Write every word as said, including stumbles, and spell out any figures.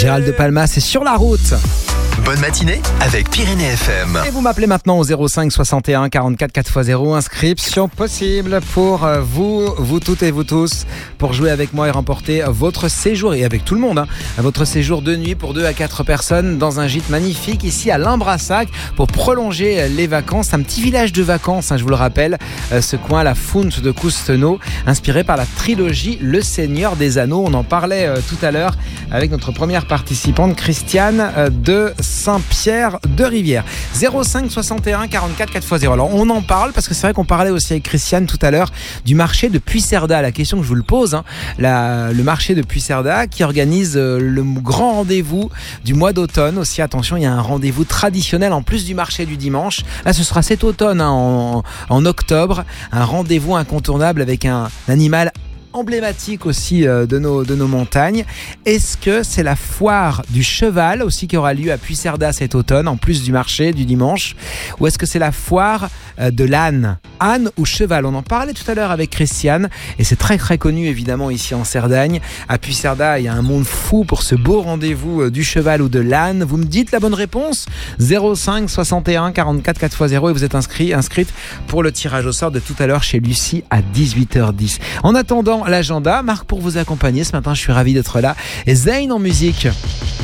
Gérald de Palmas, c'est sur la route. Bonne matinée avec Pyrénées F M. Et vous m'appelez maintenant au zéro cinq soixante et un quarante-quatre quatre fois zéro. Inscription possible pour vous, vous toutes et vous tous, pour jouer avec moi et remporter votre séjour, et avec tout le monde, hein, votre séjour de nuit pour deux à quatre personnes dans un gîte magnifique ici à Limbrassac pour prolonger les vacances. Un petit village de vacances, hein, je vous le rappelle, ce coin, la Fount de Coustenot, inspiré par la trilogie Le Seigneur des Anneaux. On en parlait euh, tout à l'heure avec notre première participante, Christiane euh, de Saint-Pierre de Rivière. zéro cinq soixante et un quarante-quatre quatre fois zéro. Alors on en parle parce que c'est vrai qu'on parlait aussi avec Christiane tout à l'heure du marché de Puigcerdà. La question que je vous le pose, hein, la, le marché de Puigcerdà qui organise euh, le grand rendez-vous du mois d'automne. Aussi, attention, il y a un rendez-vous traditionnel en plus du marché du dimanche. Là, ce sera cet automne, hein, en, en octobre, un rendez-vous incontournable avec un animal emblématique aussi euh, de, nos, de nos montagnes. Est-ce que c'est la foire du cheval aussi qui aura lieu à Puigcerdà cet automne, en plus du marché du dimanche, ou est-ce que c'est la foire euh, de l'âne, âne ou cheval? On en parlait tout à l'heure avec Christiane, et c'est très très connu évidemment ici en Cerdagne. À Puigcerdà, il y a un monde fou pour ce beau rendez-vous euh, du cheval ou de l'âne. Vous me dites la bonne réponse, zéro cinq soixante et un quarante-quatre quatre fois zéro, et vous êtes inscrit, inscrite pour le tirage au sort de tout à l'heure chez Lucie à dix-huit heures dix. En attendant l'agenda, Marc pour vous accompagner ce matin, je suis ravi d'être là, et Zayn en musique.